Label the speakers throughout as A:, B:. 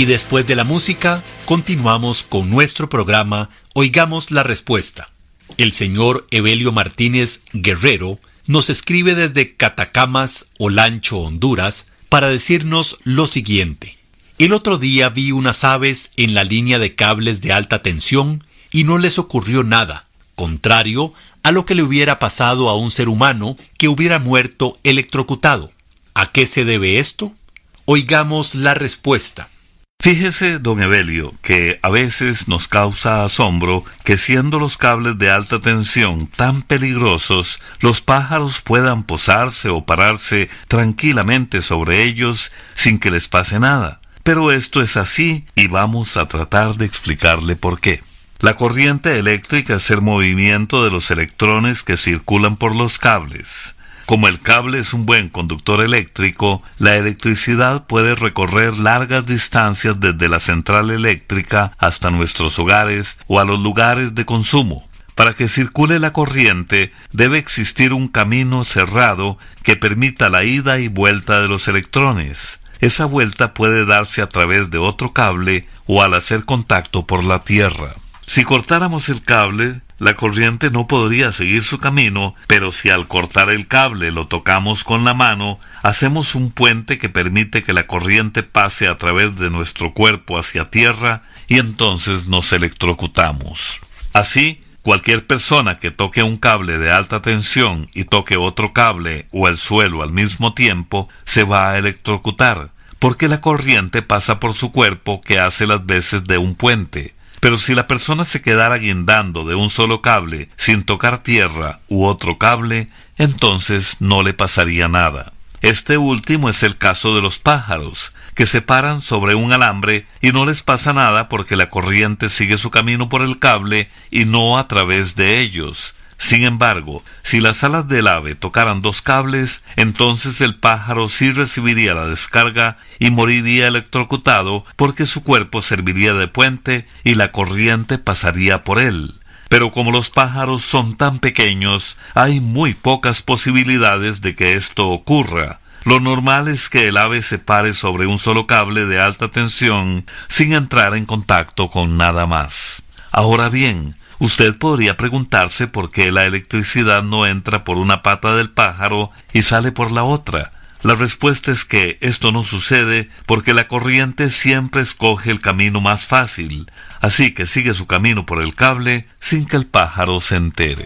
A: Y después de la música, continuamos con nuestro programa Oigamos la Respuesta. El señor Evelio Martínez Guerrero nos escribe desde Catacamas, Olancho, Honduras, para decirnos lo siguiente. El otro día vi unas aves en la línea de cables de alta tensión y no les ocurrió nada, contrario a lo que le hubiera pasado a un ser humano que hubiera muerto electrocutado. ¿A qué se debe esto? Oigamos la respuesta.
B: Fíjese, don Evelio, que a veces nos causa asombro que siendo los cables de alta tensión tan peligrosos, los pájaros puedan posarse o pararse tranquilamente sobre ellos sin que les pase nada. Pero esto es así y vamos a tratar de explicarle por qué. La corriente eléctrica es el movimiento de los electrones que circulan por los cables. Como el cable es un buen conductor eléctrico, la electricidad puede recorrer largas distancias desde la central eléctrica hasta nuestros hogares o a los lugares de consumo. Para que circule la corriente, debe existir un camino cerrado que permita la ida y vuelta de los electrones. Esa vuelta puede darse a través de otro cable o al hacer contacto por la tierra. Si cortáramos el cable, la corriente no podría seguir su camino, pero si al cortar el cable lo tocamos con la mano, hacemos un puente que permite que la corriente pase a través de nuestro cuerpo hacia tierra y entonces nos electrocutamos. Así, cualquier persona que toque un cable de alta tensión y toque otro cable o el suelo al mismo tiempo, se va a electrocutar, porque la corriente pasa por su cuerpo que hace las veces de un puente. Pero si la persona se quedara guindando de un solo cable sin tocar tierra u otro cable, entonces no le pasaría nada. Este último es el caso de los pájaros, que se paran sobre un alambre y no les pasa nada porque la corriente sigue su camino por el cable y no a través de ellos. Sin embargo, si las alas del ave tocaran dos cables, entonces el pájaro sí recibiría la descarga y moriría electrocutado porque su cuerpo serviría de puente y la corriente pasaría por él. Pero como los pájaros son tan pequeños, hay muy pocas posibilidades de que esto ocurra. Lo normal es que el ave se pare sobre un solo cable de alta tensión sin entrar en contacto con nada más. Ahora bien, usted podría preguntarse por qué la electricidad no entra por una pata del pájaro y sale por la otra. La respuesta es que esto no sucede porque la corriente siempre escoge el camino más fácil, así que sigue su camino por el cable sin que el pájaro se entere.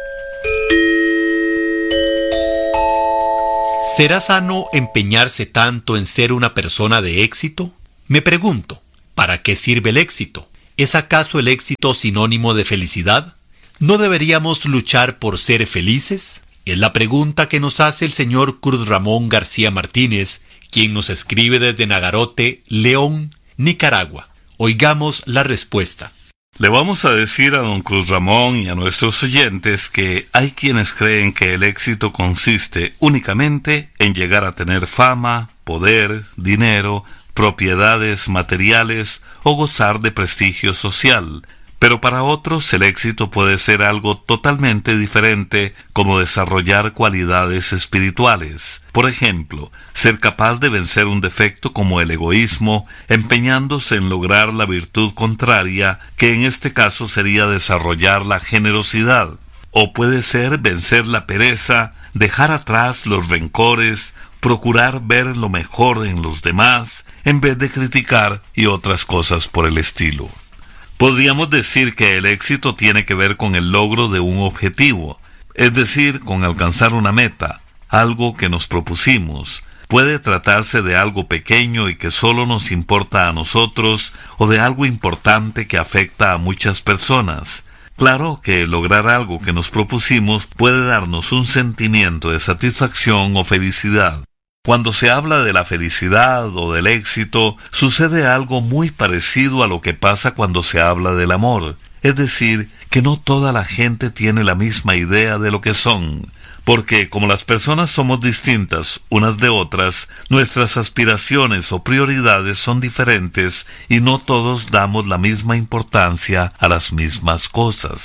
A: ¿Será sano empeñarse tanto en ser una persona de éxito? Me pregunto, ¿para qué sirve el éxito? ¿Es acaso el éxito sinónimo de felicidad? ¿No deberíamos luchar por ser felices? Es la pregunta que nos hace el señor Cruz Ramón García Martínez, quien nos escribe desde Nagarote, León, Nicaragua. Oigamos la respuesta.
B: Le vamos a decir a don Cruz Ramón y a nuestros oyentes que hay quienes creen que el éxito consiste únicamente en llegar a tener fama, poder, dinero, propiedades materiales o gozar de prestigio social. Pero para otros el éxito puede ser algo totalmente diferente, como desarrollar cualidades espirituales. Por ejemplo, ser capaz de vencer un defecto como el egoísmo, empeñándose en lograr la virtud contraria, que en este caso sería desarrollar la generosidad. O puede ser vencer la pereza, dejar atrás los rencores, procurar ver lo mejor en los demás, en vez de criticar y otras cosas por el estilo. Podríamos decir que el éxito tiene que ver con el logro de un objetivo, es decir, con alcanzar una meta, algo que nos propusimos. Puede tratarse de algo pequeño y que solo nos importa a nosotros, o de algo importante que afecta a muchas personas. Claro que lograr algo que nos propusimos puede darnos un sentimiento de satisfacción o felicidad. Cuando se habla de la felicidad o del éxito, sucede algo muy parecido a lo que pasa cuando se habla del amor. Es decir, que no toda la gente tiene la misma idea de lo que son, porque como las personas somos distintas unas de otras, nuestras aspiraciones o prioridades son diferentes y no todos damos la misma importancia a las mismas cosas.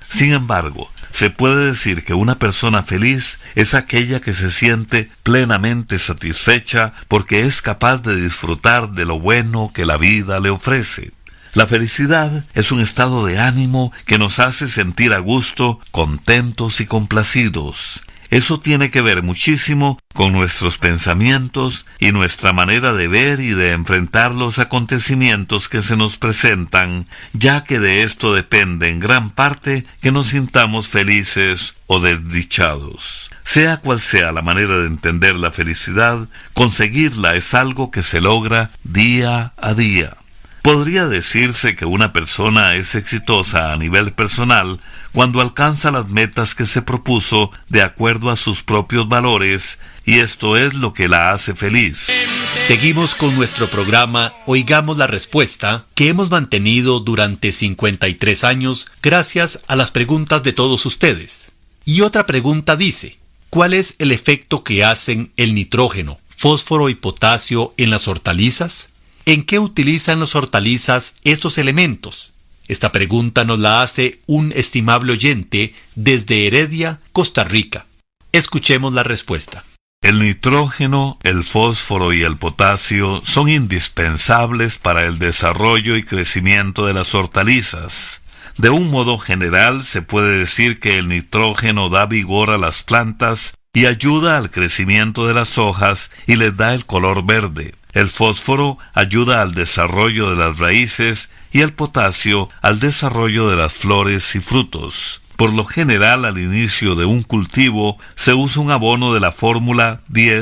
B: Sin embargo, se puede decir que una persona feliz es aquella que se siente plenamente satisfecha porque es capaz de disfrutar de lo bueno que la vida le ofrece. La felicidad es un estado de ánimo que nos hace sentir a gusto, contentos y complacidos. Eso tiene que ver muchísimo con nuestros pensamientos y nuestra manera de ver y de enfrentar los acontecimientos que se nos presentan, ya que de esto depende en gran parte que nos sintamos felices o desdichados. Sea cual sea la manera de entender la felicidad, conseguirla es algo que se logra día a día. Podría decirse que una persona es exitosa a nivel personal cuando alcanza las metas que se propuso de acuerdo a sus propios valores, y esto es lo que la hace feliz.
A: Seguimos con nuestro programa Oigamos la Respuesta, que hemos mantenido durante 53 años gracias a las preguntas de todos ustedes. Y otra pregunta dice: ¿cuál es el efecto que hacen el nitrógeno, fósforo y potasio en las hortalizas? ¿En qué utilizan los hortalizas estos elementos? Esta pregunta nos la hace un estimable oyente desde Heredia, Costa Rica. Escuchemos la respuesta.
B: El nitrógeno, el fósforo y el potasio son indispensables para el desarrollo y crecimiento de las hortalizas. De un modo general, se puede decir que el nitrógeno da vigor a las plantas y ayuda al crecimiento de las hojas y les da el color verde. El fósforo ayuda al desarrollo de las raíces y el potasio al desarrollo de las flores y frutos. Por lo general, al inicio de un cultivo se usa un abono de la fórmula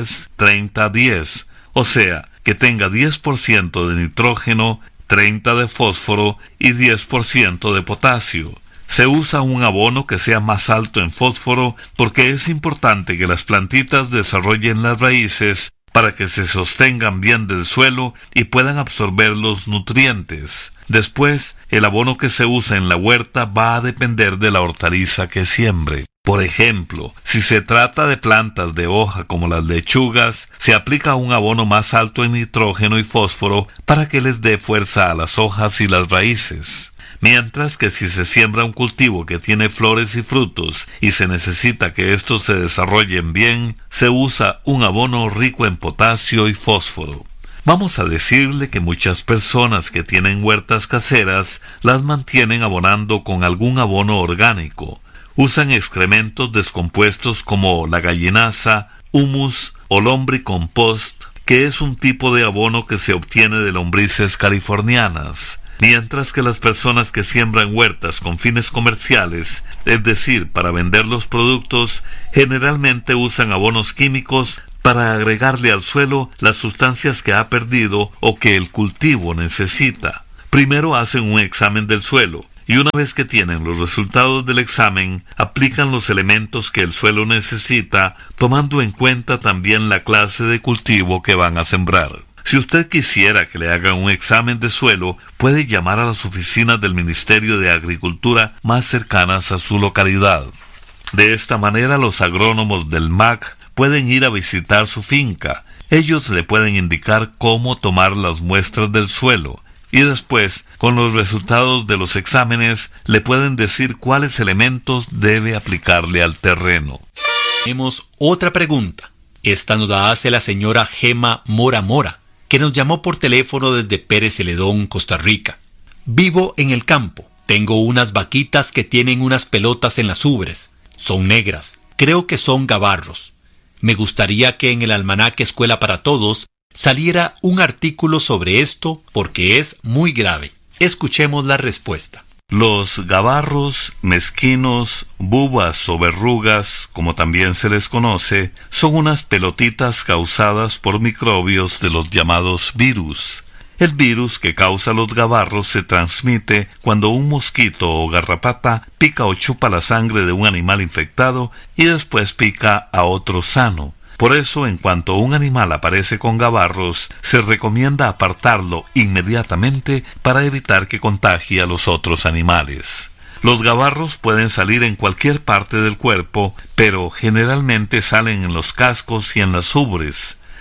B: 10-30-10, o sea, que tenga 10% de nitrógeno, 30% de fósforo y 10% de potasio. Se usa un abono que sea más alto en fósforo porque es importante que las plantitas desarrollen las raíces para que se sostengan bien del suelo y puedan absorber los nutrientes. Después, el abono que se usa en la huerta va a depender de la hortaliza que siembre. Por ejemplo, si se trata de plantas de hoja como las lechugas, se aplica un abono más alto en nitrógeno y fósforo para que les dé fuerza a las hojas y las raíces. Mientras que si se siembra un cultivo que tiene flores y frutos y se necesita que estos se desarrollen bien, se usa un abono rico en potasio y fósforo. Vamos a decirle que muchas personas que tienen huertas caseras las mantienen abonando con algún abono orgánico. Usan excrementos descompuestos como la gallinaza, humus o lombricompost, que es un tipo de abono que se obtiene de lombrices californianas. Mientras que las personas que siembran huertas con fines comerciales, es decir, para vender los productos, generalmente usan abonos químicos para agregarle al suelo las sustancias que ha perdido o que el cultivo necesita. Primero hacen un examen del suelo, y una vez que tienen los resultados del examen, aplican los elementos que el suelo necesita, tomando en cuenta también la clase de cultivo que van a sembrar. Si usted quisiera que le hagan un examen de suelo, puede llamar a las oficinas del Ministerio de Agricultura más cercanas a su localidad. De esta manera, los agrónomos del MAC pueden ir a visitar su finca. Ellos le pueden indicar cómo tomar las muestras del suelo, y después, con los resultados de los exámenes, le pueden decir cuáles elementos debe aplicarle al terreno.
A: Tenemos otra pregunta. Esta nos la hace la señora Gema Mora, que nos llamó por teléfono desde Pérez Celedón, Costa Rica. Vivo en el campo. Tengo unas vaquitas que tienen unas pelotas en las ubres. Son negras. Creo que son gavarros. Me gustaría que en el almanaque Escuela para Todos saliera un artículo sobre esto porque es muy grave. Escuchemos la respuesta.
B: Los gavarros, mezquinos, bubas o verrugas, como también se les conoce, son unas pelotitas causadas por microbios de los llamados virus. El virus que causa los gavarros se transmite cuando un mosquito o garrapata pica o chupa la sangre de un animal infectado y después pica a otro sano. Por eso, en cuanto un animal aparece con gavarros, se recomienda apartarlo inmediatamente para evitar que contagie a los otros animales. Los gavarros pueden salir en cualquier parte del cuerpo, pero generalmente salen en los cascos y en las ubres.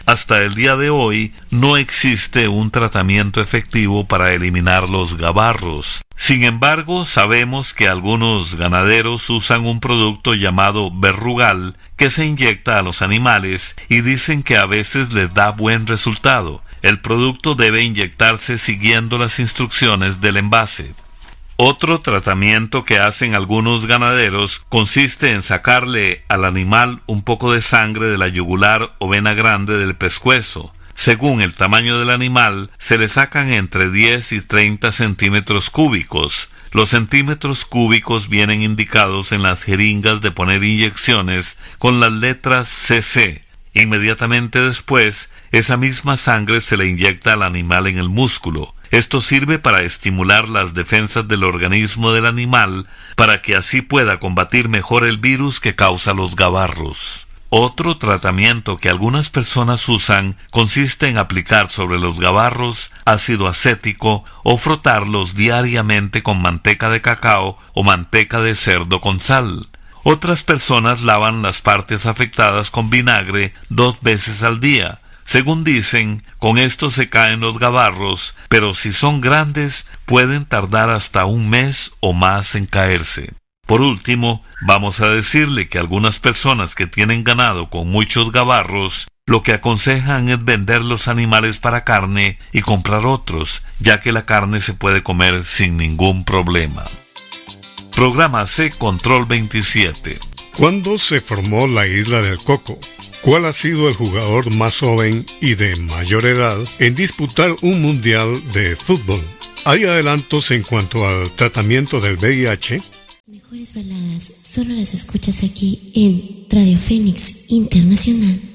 B: hasta el día de hoy no existe un tratamiento efectivo para eliminar los gavarros. Sin embargo, sabemos que algunos ganaderos usan un producto llamado Berrugal que se inyecta a los animales y dicen que a veces les da buen resultado. El producto debe inyectarse siguiendo las instrucciones del envase. Otro tratamiento que hacen algunos ganaderos consiste en sacarle al animal un poco de sangre de la yugular o vena grande del pescuezo. Según el tamaño del animal, se le sacan entre 10 y 30 centímetros cúbicos. Los centímetros cúbicos vienen indicados en las jeringas de poner inyecciones con las letras CC. Inmediatamente después, esa misma sangre se le inyecta al animal en el músculo. Esto sirve para estimular las defensas del organismo del animal para que así pueda combatir mejor el virus que causa los gavarros. Otro tratamiento que algunas personas usan consiste en aplicar sobre los gavarros ácido acético o frotarlos diariamente con manteca de cacao o manteca de cerdo con sal. Otras personas lavan las partes afectadas con vinagre 2 veces al día. Según dicen, con esto se caen los gavarros, pero si son grandes pueden tardar hasta 1 mes o más en caerse. Por último, vamos a decirle que algunas personas que tienen ganado con muchos gavarros, lo que aconsejan es vender los animales para carne y comprar otros, ya que la carne se puede comer sin ningún problema. Programa C Control 27.
C: ¿Cuándo se formó la Isla del Coco? ¿Cuál ha sido el jugador más joven y de mayor edad en disputar un mundial de fútbol? ¿Hay adelantos en cuanto al tratamiento del VIH?
D: Mejores baladas solo las escuchas aquí en Radio Fénix Internacional.